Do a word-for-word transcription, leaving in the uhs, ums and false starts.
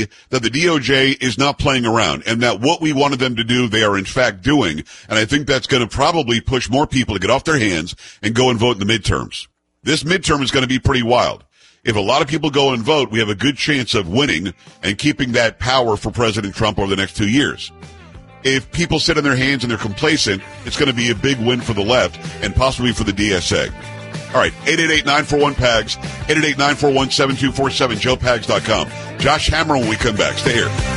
see that the D O J is not playing around and that what we wanted them to do, they are in fact doing. And I think that's going to probably push more people to get off their hands and go and vote in the midterms. This midterm is going to be pretty wild. If a lot of people go and vote, we have a good chance of winning and keeping that power for President Trump over the next two years. If people sit on their hands and they're complacent, it's going to be a big win for the left and possibly for the D S A. All right, eight eight eight, nine four one, P A G S, eight eight eight, nine four one, seven two four seven, joe pags dot com. Josh Hammer when we come back. Stay here.